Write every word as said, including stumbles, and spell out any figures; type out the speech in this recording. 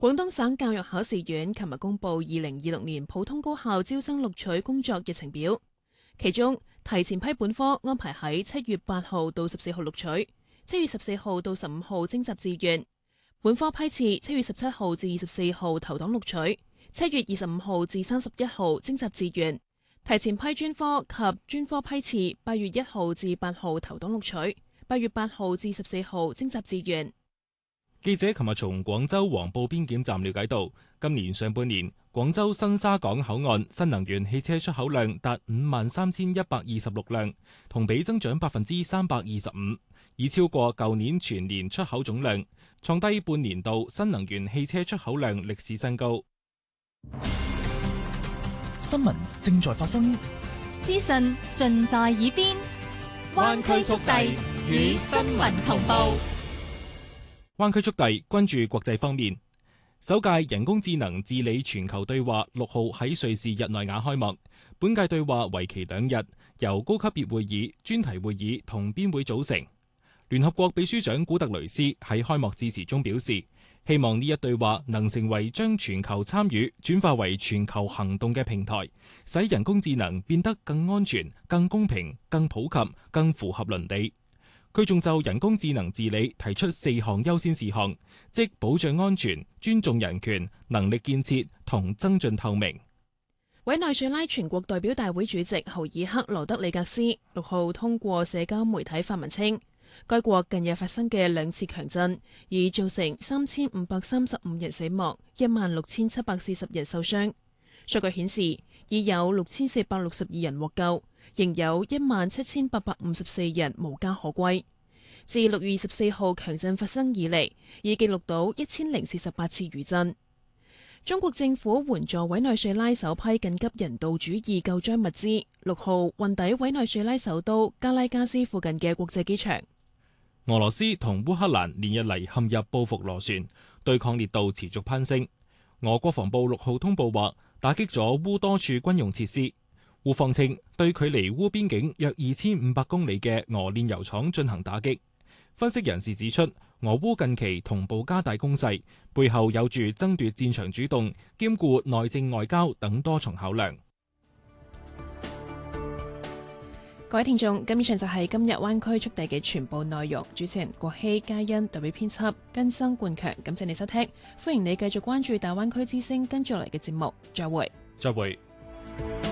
廣東省教育考試院琴日公布二零二六年普通高校招生錄取工作日程表，其中提前批本科安排喺七月八號到十四號錄取，七月十四號到十五號徵集志願；本科批次七月十七號至二十四號投檔錄取，七月二十五號至三十一號徵集志願；提前批專科及專科批次八月一號至八號投檔錄取，八月八號至十四號徵集志願。 記者琴日從廣州黃埔邊檢站了解到，今年上半年廣州新沙港口岸新能源汽車出口量達五萬三千一百二十六輛，同比增長百分之三百二十五，已超過舊年全年出口總量，創低半年度新能源汽車出口量歷史新高。 新聞正在發生， 資訊盡在耳邊，灣區速遞與新聞同步。 灣區速遞關注國際方面，首屆人工智能治理全球對話六號喺瑞士日內瓦開幕。本屆對話為期兩日，由高級別會議、專題會議同邊會組成。聯合國秘書長古特雷斯喺開幕致辭中表示，希望呢一對話能成為將全球參與轉化為全球行動嘅平台，使人工智能變得更安全、更公平、更普及、更符合倫理。佢仲就人工智能治理提出四項優先事項，即保障安全、尊重人權、能力建設同增進透明。 委內瑞拉全國代表大會主席豪爾克羅德里格斯六號通過社交媒體發文稱，該國近日發生嘅兩次強震已造成三千五百三十五人死亡，一萬六千七百四十人受傷。數據顯示，已有六千四百六十二人獲救，仍有一萬七千八百五十四人無家可歸。自六月二十四號強震發生以嚟，已記錄到一千零四十八次餘震。中國政府援助委內瑞拉首批緊急人道主義救災物資，六號運抵委內瑞拉首都加拉加斯附近嘅國際機場。 俄羅斯同烏克蘭連日嚟陷入報復螺旋，對抗烈度持續攀升。俄國防部六號通報話，打擊咗烏多處軍用設施。烏方稱對距離烏邊境約二千五百公里嘅俄煉油廠進行打擊。分析人士指出，俄烏近期同步加大攻勢，背後有住爭奪戰場主動、兼顧內政外交等多重考量。 各位聽眾，咁以上就係今日灣區速遞嘅全部內容。主持人郭希、嘉欣，代表編輯根生冠強，感謝你收聽，歡迎你繼續關注大灣區之聲跟住嚟嘅節目。再會， 再會。